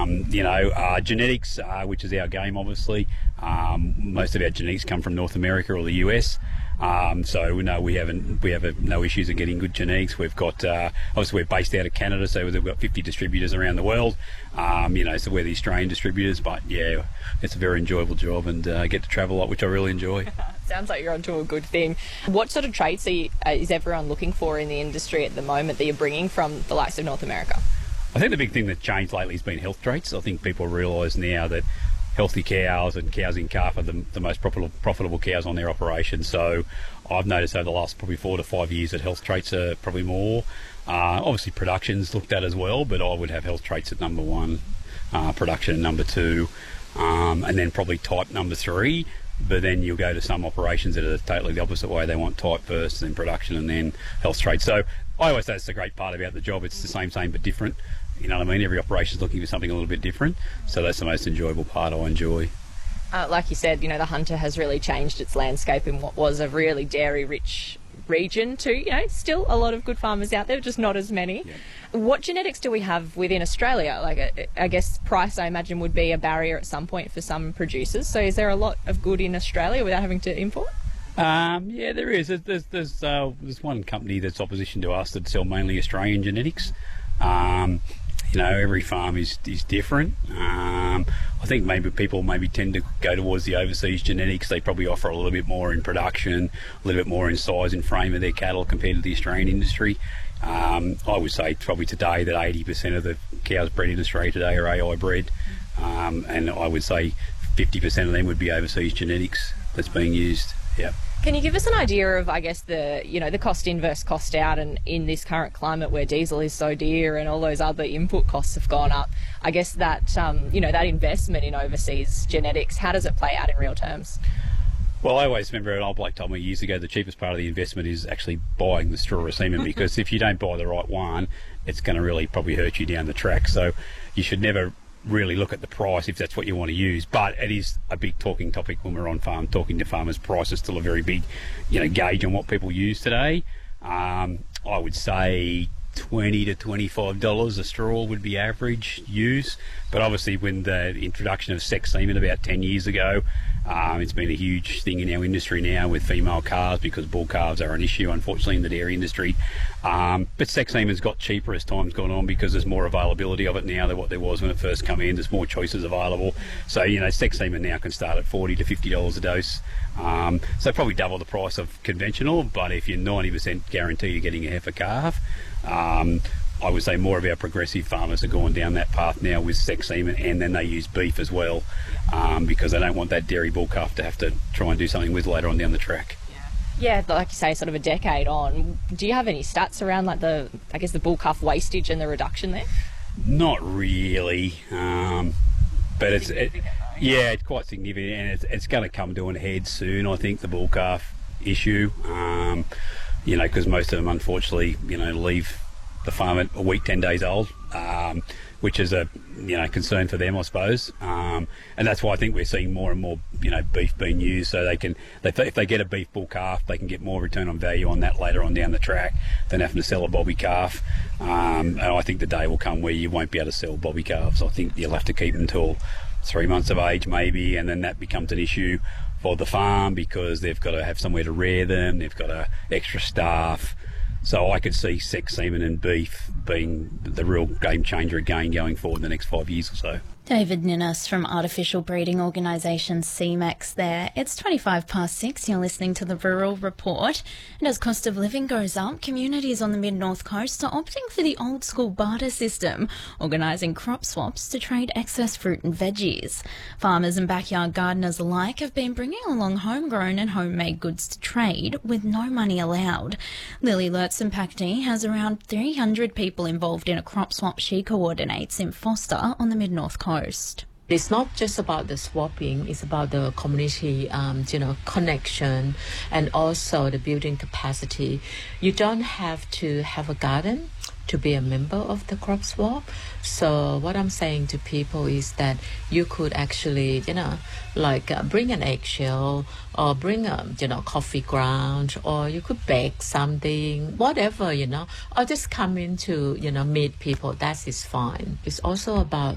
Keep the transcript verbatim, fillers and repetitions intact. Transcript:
Um, you know, uh, genetics, uh, which is our game, obviously. Um, most of our genetics come from North America or the U S. Um, so no, we haven't we have a, no issues of getting good genetics. We've got uh, obviously we're based out of Canada, so we've got fifty distributors around the world. Um, you know, so we're the Australian distributors. But yeah, it's a very enjoyable job and uh, get to travel a lot, which I really enjoy. Sounds like you're onto a good thing. What sort of traits are you, uh, is everyone looking for in the industry at the moment that you're bringing from the likes of North America? I think the big thing that's changed lately has been health traits. I think people realise now that healthy cows and cows in calf are the, the most profitable, profitable cows on their operation. So I've noticed over the last probably four to five years that health traits are probably more. Uh, obviously production's looked at as well, but I would have health traits at number one, uh, production number two, um, and then probably type number three. But then you'll go to some operations that are totally the opposite way. They want type first, then production, and then health traits. So I always say it's the great part about the job. It's the same, same, but different. You know what I mean? Every operation's looking for something a little bit different. So that's the most enjoyable part I enjoy. Uh, like you said, you know, the Hunter has really changed its landscape in what was a really dairy-rich region to, you know, still a lot of good farmers out there, just not as many. Yeah. What genetics do we have within Australia? Like, I, I guess price, I imagine, would be a barrier at some point for some producers. So is there a lot of good in Australia without having to import? Um, yeah, there is. There's there's there's, uh, there's one company that's opposition to us that sell mainly Australian genetics. Um, you know, every farm is is different. Um, I think maybe people maybe tend to go towards the overseas genetics. They probably offer a little bit more in production, a little bit more in size and frame of their cattle compared to the Australian industry. Um, I would say probably today that eighty percent of the cows bred in Australia today are A I bred, um, and I would say fifty percent of them would be overseas genetics that's being used. Yeah. Can you give us an idea of, I guess, the, you know, the cost in versus cost out, and in this current climate where diesel is so dear and all those other input costs have gone up, I guess that, um, you know, that investment in overseas genetics, how does it play out in real terms? Well, I always remember an old bloke told me years ago the cheapest part of the investment is actually buying the straw semen, because if you don't buy the right one, it's going to really probably hurt you down the track. So you should never really look at the price if that's what you want to use, but it is a big talking topic when we're on farm talking to farmers. Price is still a very big, you know, gauge on what people use today. um, I would say twenty to twenty-five dollars a straw would be average use, but obviously when the introduction of sex semen about ten years ago, um, it's been a huge thing in our industry now with female calves, because bull calves are an issue unfortunately in the dairy industry. Um, but sex semen's got cheaper as time's gone on, because there's more availability of it now than what there was when it first came in. There's more choices available, so you know, sex semen now can start at forty to fifty dollars a dose. Um, so probably double the price of conventional, but if you're ninety percent guarantee you're getting a heifer calf, um, I would say more of our progressive farmers are going down that path now with sex semen, and then they use beef as well, um, because they don't want that dairy bull calf to have to try and do something with later on down the track. Yeah, like you say, sort of a decade on, do you have any stats around, like, the, I guess, the bull calf wastage and the reduction there? Not really, um, but it's it, yeah, it's quite significant, and it's, it's going to come to an head soon, I think, the bull calf issue. Um, you know, because most of them, unfortunately, you know, leave the farm at a week, ten days old, um, which is a, you know, concern for them, I suppose. Um, and that's why I think we're seeing more and more, you know, beef being used, so they can, they, if they get a beef bull calf, they can get more return on value on that later on down the track than having to sell a bobby calf. Um, and I think the day will come where you won't be able to sell bobby calves. I think you'll have to keep them until three months of age maybe, and then that becomes an issue for the farm, because they've got to have somewhere to rear them, they've got a extra staff. So I could see sex semen and beef being the real game changer again going forward in the next five years or so. David Ninnis from artificial breeding organisation C M E X there. It's twenty-five past six. You're listening to the Rural Report. And as cost of living goes up, communities on the mid-north coast are opting for the old-school barter system, organising crop swaps to trade excess fruit and veggies. Farmers and backyard gardeners alike have been bringing along homegrown and homemade goods to trade, with no money allowed. Lily Lurtzenpachty has around three hundred people involved in a crop swap she coordinates in Forster on the mid-north coast. It's not just about the swapping, it's about the community, um, you know, connection, and also the building capacity. You don't have to have a garden to be a member of the crop swap. So what I'm saying to people is that you could actually, you know, like uh, bring an eggshell, or bring a, you know, coffee ground, or you could bake something, whatever, you know, or just come in to, you know, meet people. That is fine. It's also about